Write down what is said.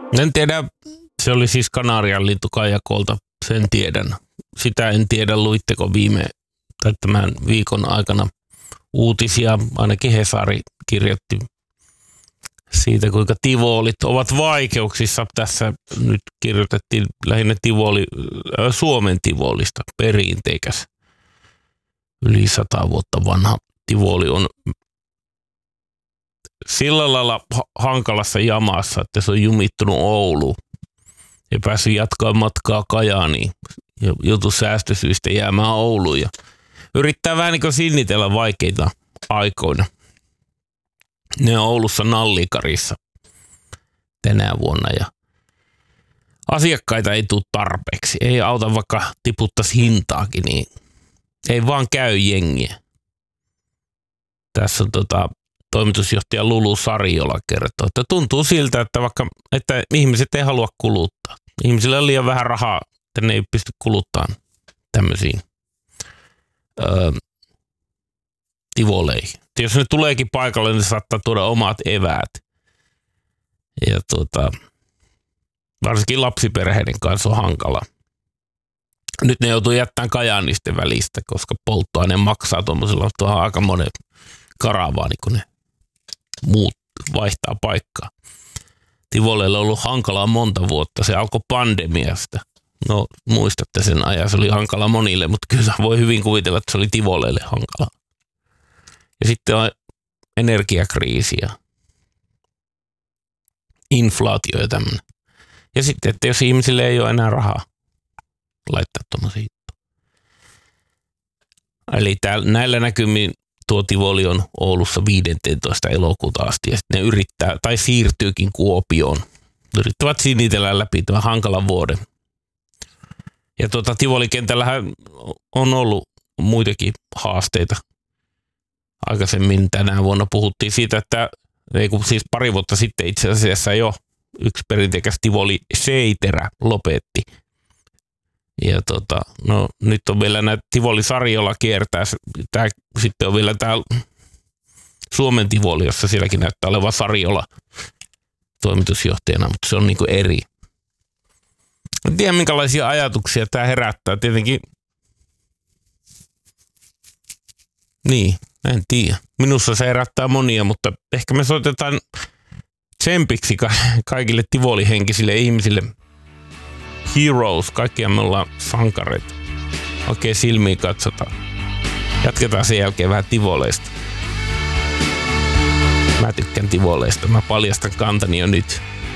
En tiedä, se oli siis Kanarian lintu Kaijakolta, sen tiedän. Sitä en tiedä, luitteko tämän viikon aikana uutisia, ainakin Hesari kirjoitti siitä, kuinka tivolit ovat vaikeuksissa. Tässä nyt kirjoitettiin lähinnä Suomen tivolista, perinteikäs. Yli 100 vuotta vanha tivoli on sillä lailla hankalassa jamassa, että se on jumittunut Ouluun ja päässyt jatkaa matkaa Kajaaniin ja joutui säästösyistä jäämään Ouluun ja yrittää vähän niin kuin sinnitellä vaikeita aikoina. Ne on Oulussa Nallikarissa tänä vuonna ja asiakkaita ei tule tarpeeksi. Ei auta vaikka tiputtaisi hintaakin, niin ei vaan käy jengiä. Tässä on toimitusjohtaja Lulu Sariola kertoo, että tuntuu siltä, että ihmiset ei halua kuluttaa. Ihmisillä on liian vähän rahaa, että ne ei pysty kuluttamaan tämmöisiin tivoleihin. Jos ne tuleekin paikalle, niin saattaa tuoda omat eväät. Ja varsinkin lapsiperheiden kanssa on hankala. Nyt ne joutuu jättämään Kajaanisten välistä, koska polttoaine maksaa tuommoisella tuohon aika monen karavaani, kun ne muut vaihtaa paikkaa. Tivoleilla on ollut hankalaa monta vuotta. Se alkoi pandemiasta. No muistatte sen ajan, se oli hankala monille, mutta kyllä voi hyvin kuvitella, että se oli Tivoleille hankalaa. Ja sitten on energiakriisi ja inflaatio ja tämmöinen. Ja sitten, että jos ihmisille ei ole enää rahaa laittaa tuommoisia. Eli näillä näkymin tuo tivoli on Oulussa 15. elokuuta asti ja sitten ne yrittää, tai siirtyykin Kuopioon. Yrittävät sinitellä läpi tämän hankalan vuoden. Ja tivolikentällähän on ollut muitakin haasteita. Aikaisemmin tänä vuonna puhuttiin siitä, että siis pari vuotta sitten itse asiassa jo yksi perinteikäs tivoli Seiterä lopetti. Ja nyt on vielä näitä Tivoli Sariola kiertää. Sitten on vielä täällä Suomen tivoli, jossa sielläkin näyttää olevan Sariola toimitusjohtajana, mutta se on niinku eri. En tiedä, minkälaisia ajatuksia tämä herättää. Tietenkin, niin, en tiedä. Minussa se herättää monia, mutta ehkä me soitetaan tsempiksi kaikille tivolihenkisille ihmisille. Heroes, kaikkia me ollaan sankareita. Oikein silmiin katsotaan. Jatketaan sen jälkeen vähän tivoleista. Mä tykkään tivoleista. Mä paljastan kantani jo nyt.